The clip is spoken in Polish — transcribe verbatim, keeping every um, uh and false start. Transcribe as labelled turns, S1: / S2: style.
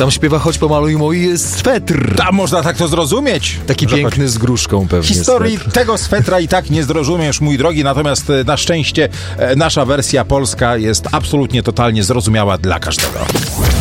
S1: Tam śpiewa Choć pomaluj mój swetr.
S2: Tam można tak to zrozumieć.
S1: Taki
S2: że
S1: piękny z gruszką pewnie.
S2: Historii
S1: swetr.
S2: tego swetra i tak nie zrozumiesz, mój drogi, natomiast e, na szczęście e, nasza wersja polska jest absolutnie, totalnie zrozumiała dla każdego.